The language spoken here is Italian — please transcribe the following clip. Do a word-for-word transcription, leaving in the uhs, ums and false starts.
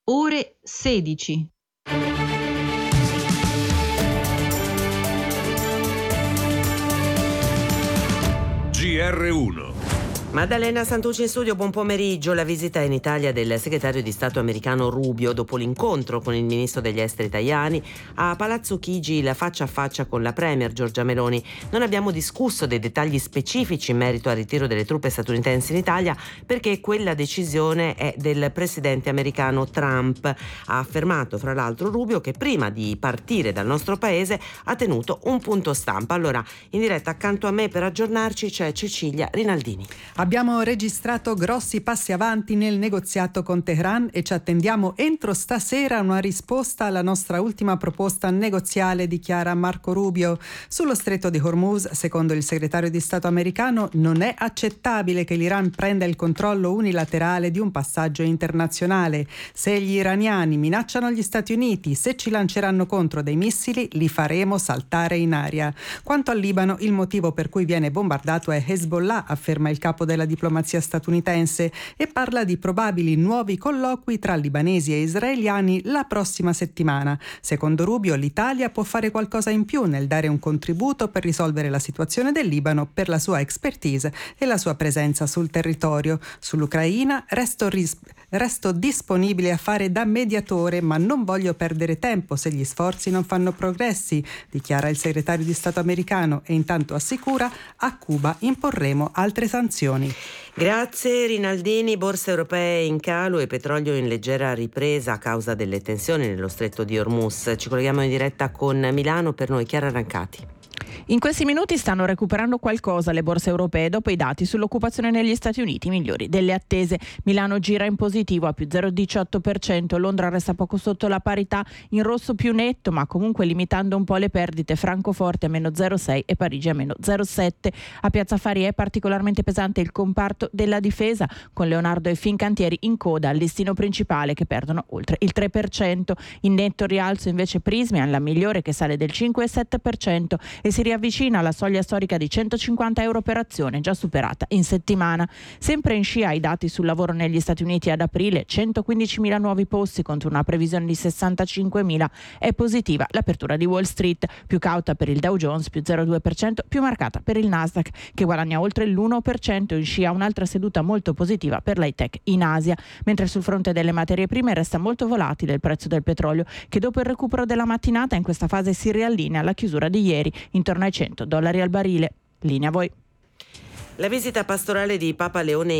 ore sedici. G R uno. Maddalena Santucci in studio, buon pomeriggio. La visita in Italia del segretario di Stato americano Rubio dopo l'incontro con il ministro degli esteri Tajani a Palazzo Chigi, il faccia a faccia con la premier Giorgia Meloni. Non abbiamo discusso dei dettagli specifici in merito al ritiro delle truppe statunitensi in Italia perché quella decisione è del presidente americano Trump. Ha affermato fra l'altro Rubio che prima di partire dal nostro paese ha tenuto un punto stampa. Allora, in diretta accanto a me per aggiornarci c'è Cecilia Rinaldini. Abbiamo registrato grossi passi avanti nel negoziato con Teheran e ci attendiamo entro stasera una risposta alla nostra ultima proposta negoziale, dichiara Marco Rubio. Sullo stretto di Hormuz, secondo il segretario di Stato americano, non è accettabile che l'Iran prenda il controllo unilaterale di un passaggio internazionale. Se gli iraniani minacciano gli Stati Uniti, se ci lanceranno contro dei missili, li faremo saltare in aria. Quanto al Libano, il motivo per cui viene bombardato è Hezbollah, afferma il capo della diplomazia statunitense, e parla di probabili nuovi colloqui tra libanesi e israeliani la prossima settimana. Secondo Rubio, l'Italia può fare qualcosa in più nel dare un contributo per risolvere la situazione del Libano per la sua expertise e la sua presenza sul territorio. Sull'Ucraina resto, ris- resto disponibile a fare da mediatore, ma non voglio perdere tempo se gli sforzi non fanno progressi, dichiara il segretario di Stato americano, e intanto assicura: a Cuba imporremo altre sanzioni. Grazie Rinaldini. Borse europee in calo e petrolio in leggera ripresa a causa delle tensioni nello stretto di Hormuz. Ci colleghiamo in diretta con Milano, per noi Chiara Rancati. In questi minuti stanno recuperando qualcosa le borse europee dopo i dati sull'occupazione negli Stati Uniti migliori delle attese. Milano gira in positivo a più zero virgola diciotto per cento, Londra resta poco sotto la parità, in rosso più netto ma comunque limitando un po' le perdite, Francoforte a meno zero virgola sei e Parigi a meno zero virgola sette. A Piazza Affari è particolarmente pesante il comparto della difesa, con Leonardo e Fincantieri in coda al listino principale che perdono oltre il tre per cento. In netto rialzo invece Prysmian, la migliore, che sale del cinque virgola sette per cento e si riavvicina alla soglia storica di centocinquanta euro per azione, già superata in settimana. Sempre in scia i dati sul lavoro negli Stati Uniti ad aprile, centoquindicimila nuovi posti contro una previsione di sessantacinquemila. È positiva l'apertura di Wall Street, più cauta per il Dow Jones, più zero virgola due per cento, più marcata per il Nasdaq, che guadagna oltre l'uno per cento, in scia un'altra seduta molto positiva per l'high tech in Asia. Mentre sul fronte delle materie prime resta molto volatile il prezzo del petrolio, che dopo il recupero della mattinata in questa fase si riallinea alla chiusura di ieri, intorno ai cento dollari al barile. Linea a voi. La visita pastorale di Papa Leone